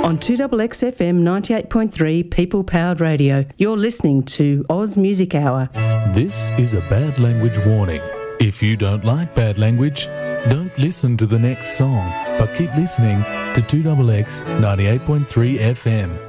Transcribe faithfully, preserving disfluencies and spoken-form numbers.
On two X X F M ninety-eight point three People Powered Radio, you're listening to Oz Music Hour. This is a bad language warning. If you don't like bad language, don't listen to the next song, but keep listening to two X X ninety-eight point three F M.